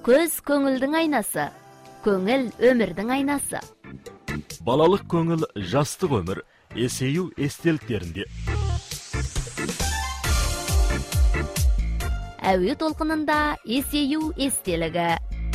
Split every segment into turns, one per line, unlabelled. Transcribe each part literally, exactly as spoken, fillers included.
Көз көңілдің айнасы, көңіл өмірдің айнасы.
Балалық көңіл жастық өмір, есею естеліктерінде.
Әуе толқынында есею естелігі.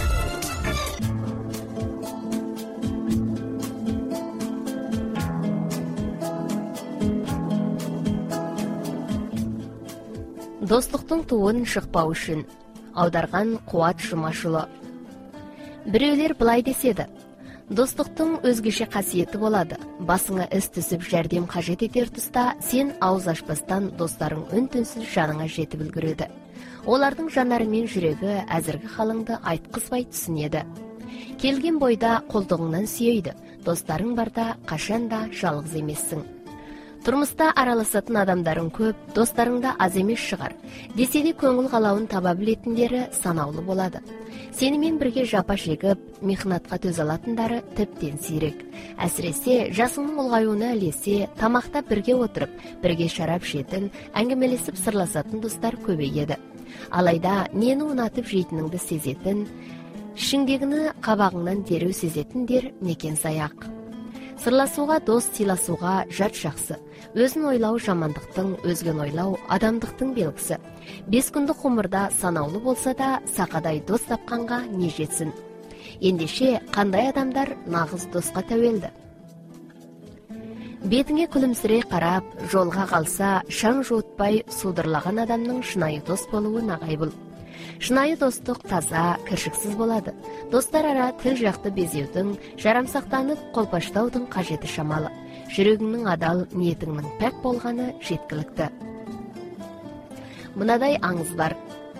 Достықтың туын шықпау үшін. Аударған Қуат Жұмашұлы. Біреулер былай деседі. Достықтың өзгеше қасиеті болады. Басыңа іс түсіп жәрдем қажет етер тұста, сен ауыз ашпастан достарың үн-түнсіз жаныңа жетіп үлгереді. Олардың жанары мен жүрегі әзіргі халыңды айтқызбай түсінеді. Келген бойда қолтығыңнан сүйейді. Достарың барда қашанда жалғыз емессің. Тұрмыста араласатын адамдарың көп, достарыңда аз емес шығар. Десе де көңіл қалауын таба білетіндері санаулы болады. Сенімен бірге жапа шегіп, мехнатқа төзе алатындары тіптен сирек. Әсіресе жасыңның ұлғаюына ілесе, тамақта бірге отырып, бірге шарап ішетін, әңгімелесіп сырласатын достар көбейеді. Алайда нені ұнатып жейтініңді сезетін, ішіңдегіні қабағыңнан дереу сезетіндер некен саяқ. Сырласуға, дос сыйласуға жат жақсы. Өзін ойлау жамандықтың, өзген ойлау адамдықтың белгісі. Бес күндік ғұмырда санаулы болса да, сақадай дос тапқанға не жетсін. Ендеше қандай адамдар нағыз досқа тәуелді. Бетіңе күлімсірей қарап, жолға қалса, шаң жуытпай судырлаған адамның шынайы дос болуы нағай бұл. Шынайы достық таза, кіршіксіз болады. Достар ара тіл жақты безеудің, жарамсақтанып қолпаштаудың қажеті шамалы. Жүрегіңнің адал, ниетіңнің пәк болғаны жеткілікті. Мынадай аңыз бар.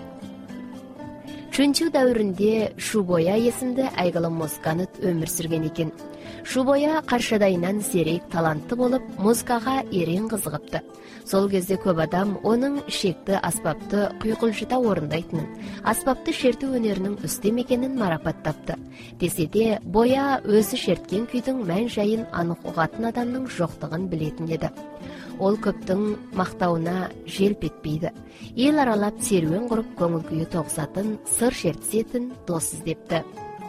Чүнчу дәуірінде Шубоя есімді әйгілі музыкант өмір сүрген екен. Шубоя қаршадайынан зерек талантты болып, музыкаға ерен қызығыпты. Сол кезде көп адам оның шекті аспапты құйқылжыта орындайтынын, аспапты шерту өнерінің үстем екенін марапаттапты. Десе де, Боя өзі шерткен күйдің мән жайын анық ұғатын адамның жоқтығын білетін еді. Ол көптің мақтауына желп етпейді. Ел аралап серуен құрып көңіл күйі тоғысатын, сыр шертісетін дос іздепті.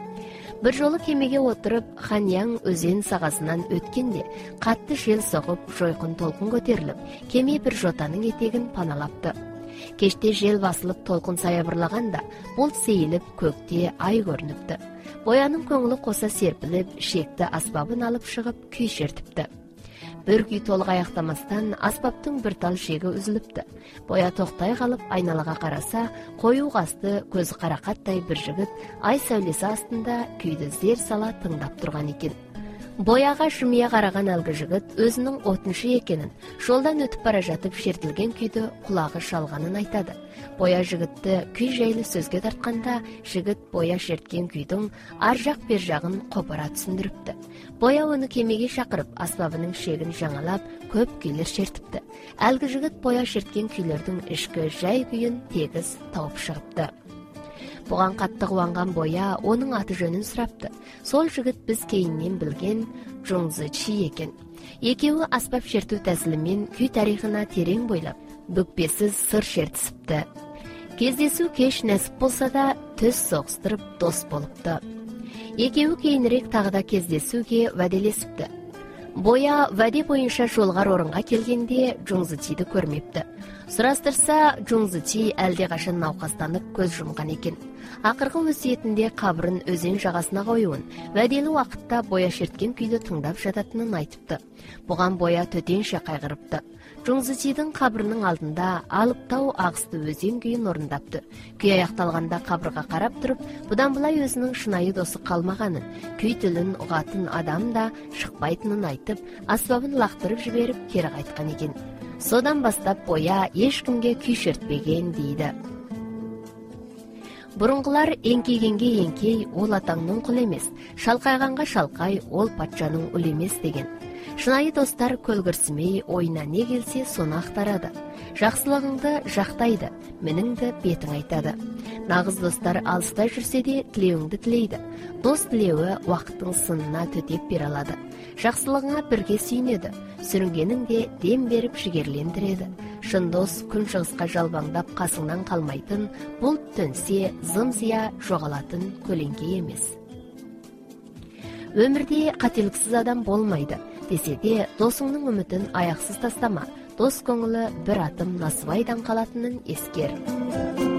Бір жолы кемеге отырып, Ханьяң өзен сағасынан өткенде, қатты жел соғып, жойқын толқын көтеріліп, кеме бір жотаның етегін паналапты. Кеште жел басылып толқын саябырлағанда, бұлт сейіліп, көкте ай көрініпті. Бояның көңілі қоса серпіліп, шекті аспабын алып шығып, күй шертіпті. Бір күй толық аяқтамастан аспаптың бір тал шегі үзіліпті. Боя тоқтай қалып айналаға қараса, қою қасты көзі қарақаттай бір жігіт ай сәулесі астында күйді зер сала тыңдап тұрған екен. Бояға жымия қараған әлгі жігіт өзінің отыншы екенін, жолдан өтіп бара жатып шертілген күйді құлағы шалғанын айтады. Боя жігітті күй жайлы сөзге тартқанда, жігіт Боя шерткен күйдің ар жақ бер жағын қопара түсіндіріпті. Боя оны кемеге шақырып, аспабының шегін жаңалап, көп күйлер шертіпті. Әлгі жігіт Боя шерткен күйлердің ішкі жай күйін тегіс тауып шығыпты. Бұған қатты қуанған Боя оның аты жөнін сұрапты. Сол жігіт біз кейіннен білген Жоңзы Чи екен. Екеуі аспап шерту тәсілімен күй тарихына терең бойлап, бүкпесіз сыр шертісіпті. Кездесу кеш нәсіп болса да, төс соғыстырып дос болыпты. Екеуі кейінірек тағыда кездесуге вәделесіпті. Боя вәде бойынша жолғар орынға келгенде Жоңзы Чиді көрмепті. Сұрастырса, Жоңзы Чи әлде қашан науқастанып көз жұмған екен. Ақырғы өсиетінде қабырын өзен жағасына қоюын, вәделі уақытта Боя шерткен күйді тыңдап жататынын айтыпты. Бұған Боя төтенше қайғырыпты. Жоңзы Чидің қабырының алдында алыптау ағысты өзен күйін орындапты. Күй аяқталғанда қабырға қарап тұрып, бұдан былай өзінің шынайы досы қалмағанын, күй тілін ұғатын адам да шықпайтынын айтып, аспабын лақтырып жіберіп кері қайтқан екен. Содан бастап Боя ешкімге күй шертпеген дейді. Бұрынғылар еңкейгенге еңкей, ол атаңның құл емес, шалқайғанға шалқай, ол патшаның ұл емес деген. Шынайы достар көлгірсімей, ойына не келсе соны ақтарады. Жақсылығыңды жақтайды, мініңді бетің айтады. Нагыз достар алыстай жүрсе де тилеуіңді тілейді. Дос тилеуі уақыттың сынына төтеп бере алады. Жақсылығыңа бірге сүйінеді. Сүрінгенің де дем беріп жігерлендіреді. Шын дос күн шығысқа жалбаңдап қасыңнан қалмайтын, бұлт төнсе зым-зия жоғалатын көлеңке емес. Өмірде қателіксіз адам болмайды. Десе де досыңның үмітін аяқсыз тастама. Дос көңілі бір атым насыбайдан қалатынын ескер.